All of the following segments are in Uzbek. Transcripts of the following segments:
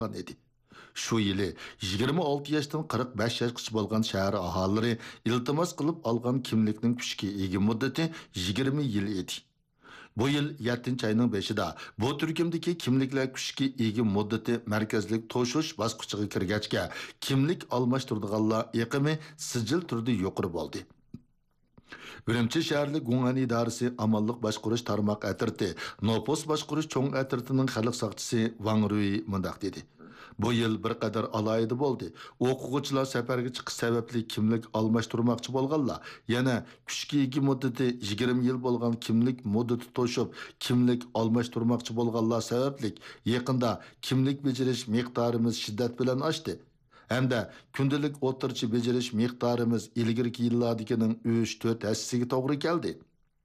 edi. Şu yili 26 yaşdan 45 yaşgacha bo'lgan shahar aholilari iltimos qilib olgan kimlikning kuchga ega muddati 20 yil edi. Bu yil 7 ayning 5-da bu turkumdagi kimliklar kuchga ega muddati markazlik to'shish bosqichiga kirgachga kimlik almashtirdiganlar yiqimi sijil turida yuqori bo'ldi. Ürümçi şəhərlik Gungan idarəsi amallıq başquruş tarmaq ətirti, Nopos başquruş çoğ ətirtinin xalq saqçısı Wang Rui mındaq dedi. Bu yıl bir qadar alaydı boldu. Oquvchilar səfərə chiqish səbəbli kimlik almashtirmoqchi bo'lganlar, yana kuchga ega muddati 20 yil bo'lgan kimlik muddati to'shib, kimlik almashtirmoqchi bo'lganlar sababli yaqinda kimlik bejirish miqdorimiz shiddat bilan oshdi. Hamda kundalik o'tirchi bejirish miqdorimiz ilgirki yillardagining 3-4 hassasiga to'g'ri keldi.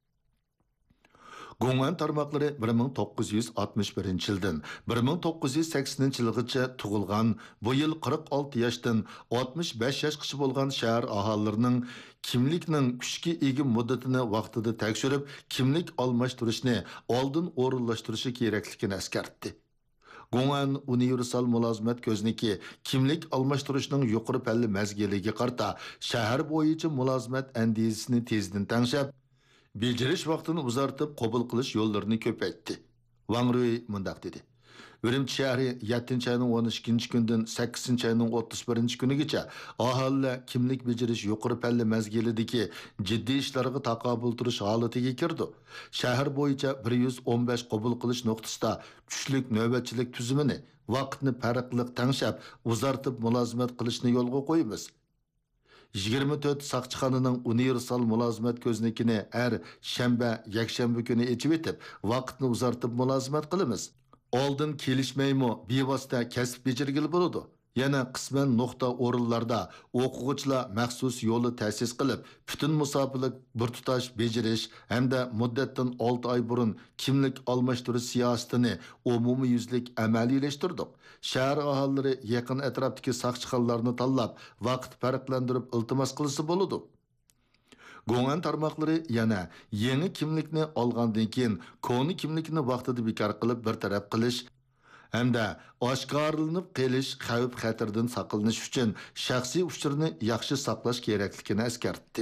Gungan tarmoqlari 1961 yildan 1980 yilgacha tug'ilgan, bu yil 46 yoshdan 65 yoshgacha bo'lgan shahar aholilarining kimlikning kuchga ega muddatini vaqtida tekshirib, kimlik almashtirishni oldin o'rinlashtirishi kerakligini eskartdi. Gungan universal mulozimat ko'zniki kimlik almashtirishning yuqori palli mazgiliga qarta shahar bo'yicha mulozimat andizisini tezdan tanshab, bejirish vaqtini uzartib qabul qilish yo'llarini ko'paytdi. Wang Rui mundaq dedi. Ürümçi şəhəri 7 ayının 12 gündən 8 ayının 31 günügacha aholilar kimlik bejirish yuqori palli mazgilidagi jiddiy ishlarga taqobil turish holatiga kirdi. Shahar bo'yicha 115 qabul qilish nuqtasida kuchlik navbatchilik tuzumini vaqtni farqli tanshab uzartib mulozimat qilishni yo'lga qo'yamiz. 24 saqchixonaning universal mulozimat ko'znikini har shanba, yakshanba kuni echib etib, vaqtni uzartib mulozimat qilamiz. Oldin kelishmaymi bevosita kasb bejirgili bo'ladi. Yana qisman nuqta o'rinlarda o'quvchilar maxsus yo'li ta'sis qilib, butun musofilik bir tutash bejirish hamda muddatdan 6 oy burun kimlik almashtirish siyosatini umumiy yuzlik amaliylashtirdik. Shahar aholilari yaqin atrofdagi saqchixonalarni tanlab, vaqt farqlantirib iltimos qilsa bo'ladi. Gungan tarmoqlari yana yangi kimlikni olgandan keyin koni kimlikni vaqtida bekor qilib bir taraf qilish hamda oshkorlanib qelish xavf-xatardan saqlanish uchun shaxsiy uchurni yaxshi saqlash kerakligini eskartdi.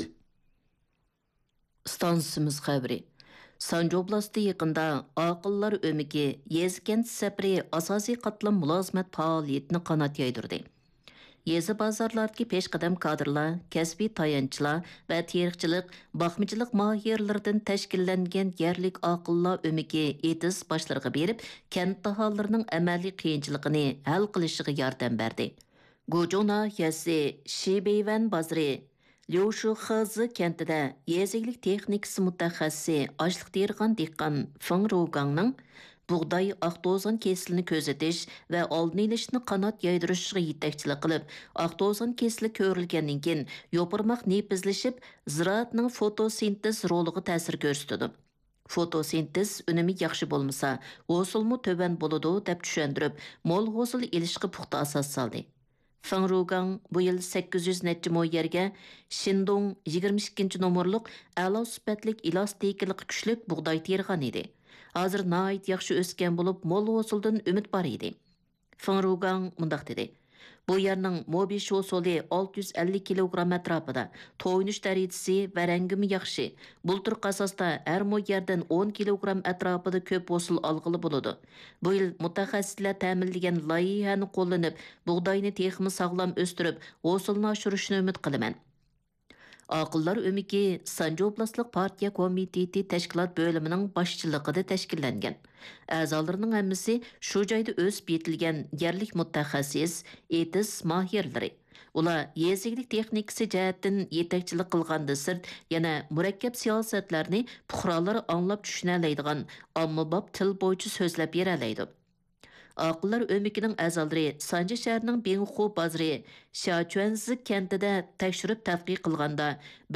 Stansimiz xabari. Sanjo oblasti yaqinda aqillar o'miki Yezkent safari asosiy qatlam mulozimat faoliyatini qanot yaydirdi. Yezi bazarlardagi peshqadam kadrlar, kasbiy tayanchlar va terikchilik, baxmichilik mohirlaridan tashkillangan yerlik aqillar o'miki etis boshlarga berib, kent aholilarining amaliy qiyinchiligini hal qilishiga yordam berdi. Gojona yasi Shibeyvan bazri Liushu Xazi kentida yeziklik texnikasi mutaxassisi ochliq tergan dehqon Feng Rugangning buğday aqto'zan kesilini ko'zatish va oldini olishni qanot yaydirishga yetakchilik qilib, aqto'zan kesili ko'rilgandan keyin yo'pirmoq nepizlashib, ziraatning fotosintez roliga ta'sir ko'rsatadi. Fotosintez unumi yaxshi bo'lmasa, hosilmi to'ban bo'ladi deb tushuntirib, mo'l hosil ilishga puxta asos soldi. Feng Rugang bu yil 800 necha mo yerga Shindong 22 nomerlik a'lo sifatlik elastiklik kuchlik buğday tergan edi. Hazır nait yaxşı ösken bulup mol hosuldan ümit bar idi. Feng Rugang mundaq dedi. Bu yerning mobi şosoli 650 kilogram atrapida, to'ynish darajasi va rangimi yaxshi. Bultur qasasda har mo yerdan 10 kilogram atrapida ko'p hosul algılı bo'ladi. Bu yil mutaxassislar ta'minlagan loyihani qo'llanib, buğdayni texmi sog'lom o'stirib, hosulni oshirishni umid qilaman. Aqillar o'miki Sanjo oblastlik partiya komiteti tashkilot bo'limining boshchiligida tashkillangan. A'zolarining hammasi shu joyda o'sib yetilgan yerlik mutaxassis, etis mohirlari. Ular yeziklik texnikasi jihatdan yetakchilik qilgandan sirt yana murakkab siyosatlarni fuqarolar anglab tushuna oladigan ommabop til bo'yicha so'zlab bera oladi. Aqillar o'mikining a'zolari Sanji shahrining Bengxu bazri Shachuanzi kentida tekshirib tadqiq qilganda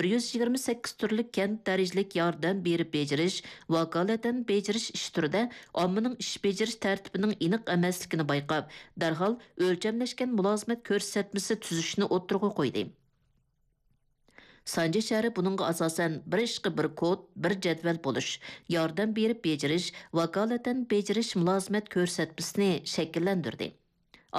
128 turlik kent darajalik yordam berib bejirish, vakolatan bejirish ish turida ommaning ish bejirish tartibining aniq emasligini bayqab, darhol o'lchamlashgan mulozimat ko'rsatmasi tuzishni o'tirg'a qo'ydi. Sanji shahri buningga asosan bir ishqi bir kod, bir jadval bo'lish, yordam berib bejirish, vakolatan bejirish mulozimat ko'rsatmasini shakllantirdi.